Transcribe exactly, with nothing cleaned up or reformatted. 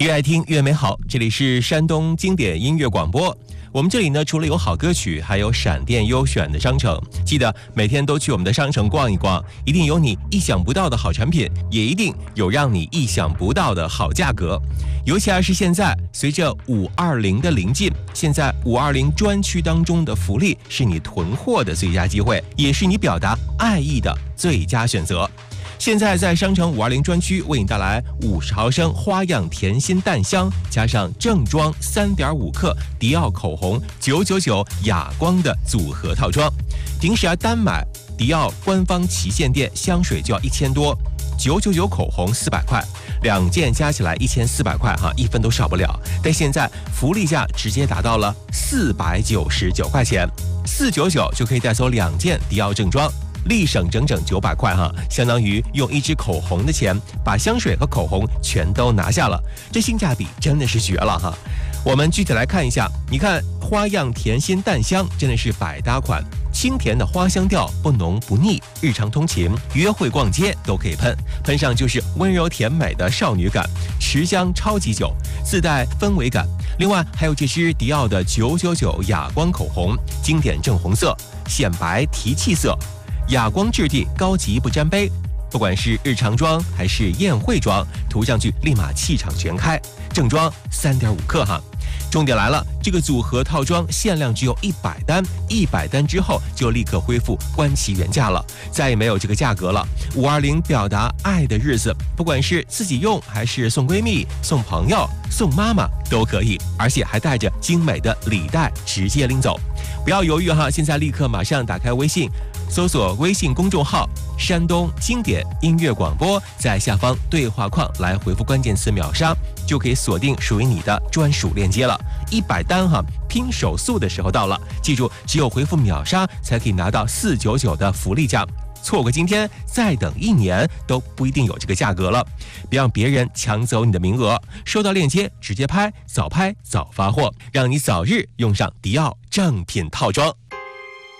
越爱听越美好，这里是山东经典音乐广播。我们这里呢，除了有好歌曲，还有闪电优选的商城。记得每天都去我们的商城逛一逛，一定有你意想不到的好产品，也一定有让你意想不到的好价格。尤其是现在，随着五二零的临近，现在五二零专区当中的福利是你囤货的最佳机会，也是你表达爱意的最佳选择。现在在商城五二零专区为你带来五十毫升花样甜心淡香，加上正装三点五克迪奥口红九九九哑光的组合套装。平时啊单买迪奥官方旗舰店香水就要一千多，九九九口红四百块，两件加起来一千四百块哈，一分都少不了。但现在福利价直接达到了四百九十九块钱，四九九就可以带走两件迪奥正装。立省整整九百块哈，相当于用一支口红的钱把香水和口红全都拿下了，这性价比真的是绝了哈。我们具体来看一下，你看花样甜心淡香真的是百搭款，清甜的花香调，不浓不腻，日常通勤、约会逛街都可以喷，喷上就是温柔甜美的少女感，持香超级久，自带氛围感。另外还有这支迪奥的九九九哑光口红，经典正红色，显白提气色。哑光质地，高级不沾杯，不管是日常妆还是宴会妆，涂上去立马气场全开。正装三点五克哈。重点来了，这个组合套装限量只有一百单，一百单之后就立刻恢复官旗原价了，再也没有这个价格了。五二零表达爱的日子，不管是自己用还是送闺蜜、送朋友、送妈妈都可以，而且还带着精美的礼袋直接拎走。不要犹豫哈，现在立刻马上打开微信，搜索微信公众号山东经典音乐广播，在下方对话框来回复关键词秒杀，就可以锁定属于你的专属链接了。一百单哈，拼手速的时候到了，记住只有回复秒杀才可以拿到四九九的福利价，错过今天再等一年都不一定有这个价格了。别让别人抢走你的名额，收到链接直接拍，早拍早发货，让你早日用上迪奥正品套装。